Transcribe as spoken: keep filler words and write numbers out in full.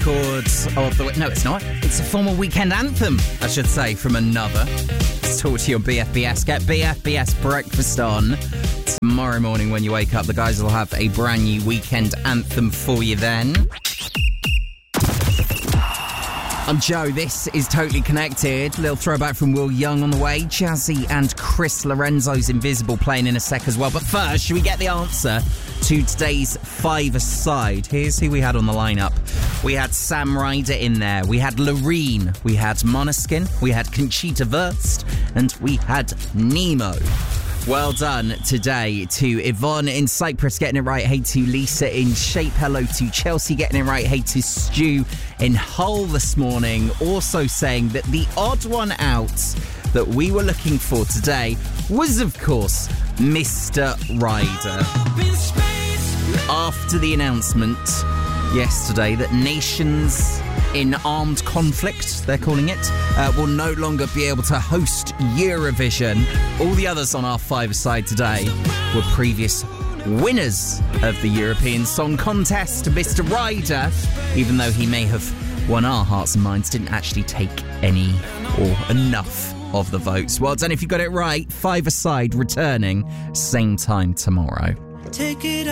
record of the... No, it's not. It's a former weekend anthem, I should say, from another. Let's talk to you on B F B S. Get B F B S breakfast on. Tomorrow morning when you wake up, the guys will have a brand new weekend anthem for you then. I'm Joe, this is Totally Connected. Little throwback from Will Young on the way. Jazzy and Chris Lorenzo's Invisible playing in a sec as well. But first, should we get the answer to today's five-a-side? Here's who we had on the lineup. We had Sam Ryder in there. We had Loreen. We had Måneskin. We had Conchita Wurst. And we had Nemo. Well done today to Yvonne in Cyprus getting it right. Hey to Lisa in Shape. Hello to Chelsea getting it right. Hey to Stu in Hull this morning. Also saying that the odd one out that we were looking for today was, of course, Mister Ryder. After the announcement yesterday that nations in armed conflict, they're calling it, uh, will no longer be able to host Eurovision. All the others on our five-a-side today were previous winners of the European Song Contest. Mister Ryder, even though he may have won our hearts and minds, didn't actually take any or enough of the votes. Well done if you got it right. Five-a-side returning same time tomorrow. Take it